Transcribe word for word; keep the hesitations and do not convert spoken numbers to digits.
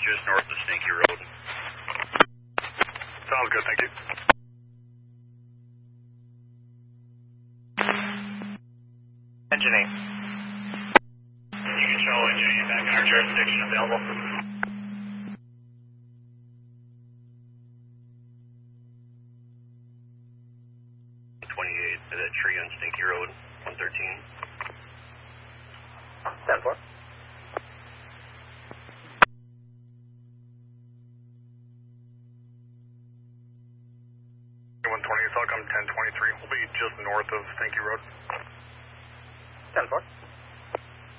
just north of Stinky Road. Sounds good, thank you. Engineering. You can show engineering back in our jurisdiction available. twenty-eight, that tree on Stinky Road, one thirteen. ten four. one twenty, Falcom ten twenty-three. We'll be just north of Stinky Road. ten four.